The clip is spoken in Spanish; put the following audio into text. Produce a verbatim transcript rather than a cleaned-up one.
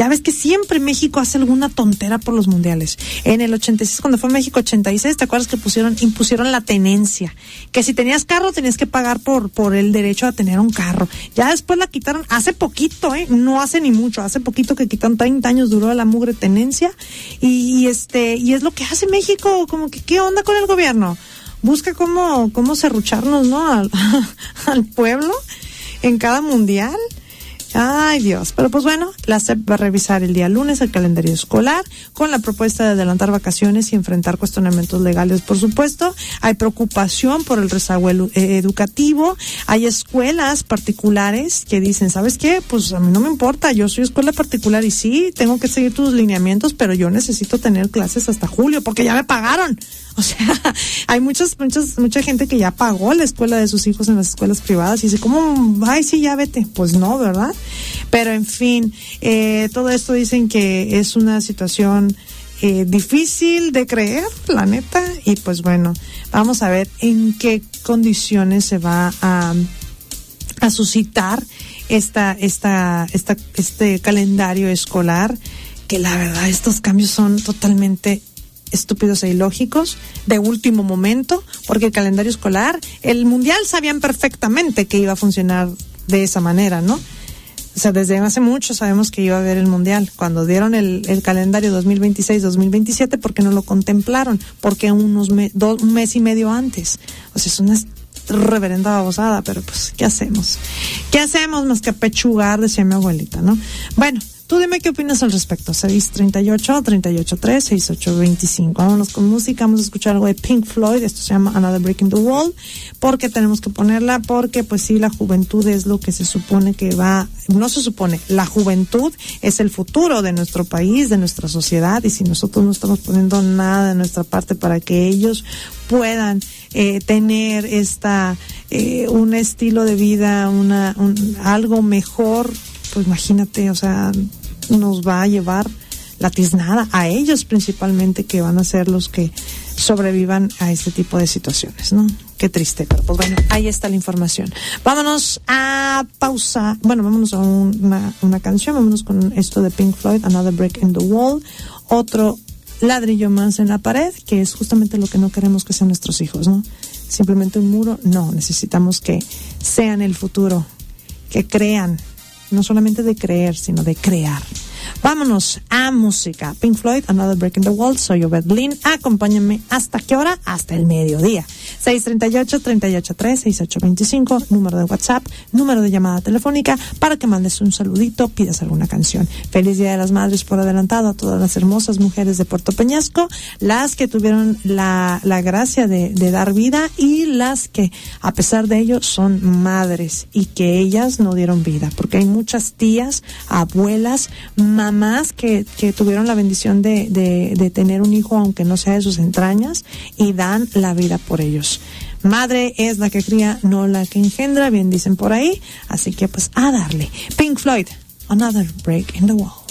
Ya ves que siempre México hace alguna tontera por los mundiales. En el ochenta y seis, cuando fue México ochenta y seis, ¿te acuerdas que pusieron, impusieron la tenencia? Que si tenías carro tenías que pagar por, por el derecho a tener un carro. Ya después la quitaron, hace poquito, eh, no hace ni mucho, hace poquito que quitaron, treinta años duró la mugre tenencia, y, y este, y es lo que hace México, como que, ¿qué onda con el gobierno? Busca cómo, cómo serrucharnos, ¿no? Al, al pueblo en cada mundial. Ay, Dios. Pero pues bueno, la S E P va a revisar el día lunes el calendario escolar con la propuesta de adelantar vacaciones y enfrentar cuestionamientos legales, por supuesto. Hay preocupación por el rezago educativo. Hay escuelas particulares que dicen, ¿sabes qué? Pues a mí no me importa, yo soy escuela particular y sí, tengo que seguir tus lineamientos, pero yo necesito tener clases hasta julio porque ya me pagaron. O sea, hay muchas, muchas, mucha gente que ya pagó la escuela de sus hijos en las escuelas privadas y dice, ¿cómo? Ay, sí, ya vete. Pues no, ¿verdad? Pero en fin, eh, todo esto dicen que es una situación eh, difícil de creer, la neta, y pues bueno, vamos a ver en qué condiciones se va a, a suscitar esta, esta, esta, este calendario escolar, que la verdad estos cambios son totalmente estúpidos e ilógicos, de último momento, porque el calendario escolar, el mundial sabían perfectamente que iba a funcionar de esa manera, ¿no? O sea, desde hace mucho sabemos que iba a haber el mundial. Cuando dieron el, el calendario dos mil veintiséis dos mil veintisiete, ¿por qué no lo contemplaron? Porque unos me, do, un mes y medio antes. O sea, es una reverenda babosada, pero pues, ¿qué hacemos? ¿Qué hacemos más que apechugar, decía mi abuelita, ¿no? Bueno, tú dime qué opinas al respecto. seis treinta y ocho, treinta y ocho tres, sesenta y ocho veinticinco. Vámonos con música. Vamos a escuchar algo de Pink Floyd. Esto se llama Another Brick in the Wall. Porque tenemos que ponerla, porque pues sí, la juventud es lo que se supone que va, no se supone, la juventud es el futuro de nuestro país, de nuestra sociedad, y si nosotros no estamos poniendo nada de nuestra parte para que ellos puedan eh, tener esta, eh, un estilo de vida, una, un, algo mejor, pues imagínate, o sea, nos va a llevar la tiznada, a ellos principalmente, que van a ser los que sobrevivan a este tipo de situaciones, ¿no? Qué triste, pero pues bueno, ahí está la información. Vámonos a pausa, bueno, vámonos a una, una canción, vámonos con esto de Pink Floyd, Another Brick in the Wall, otro ladrillo más en la pared, que es justamente lo que no queremos que sean nuestros hijos, ¿no? Simplemente un muro, no, necesitamos que sean el futuro, que crean, no solamente de creer, sino de crear. Vámonos a música. Pink Floyd, Another Break in the Wall. Soy Obed Lynn. Acompáñenme. ¿Hasta qué hora? Hasta el mediodía. seis treinta y ocho, treinta y ocho tres, sesenta y ocho veinticinco. Número de WhatsApp, número de llamada telefónica para que mandes un saludito, pidas alguna canción. Feliz Día de las Madres por adelantado a todas las hermosas mujeres de Puerto Peñasco, las que tuvieron la, la gracia de, de dar vida y las que, a pesar de ello, son madres y que ellas no dieron vida. Porque hay muchas tías, abuelas, mamás que, que tuvieron la bendición de, de, de tener un hijo aunque no sea de sus entrañas y dan la vida por ellos. Madre es la que cría, no la que engendra, bien dicen por ahí. Así que pues a darle. Pink Floyd, Another Break in the Wall.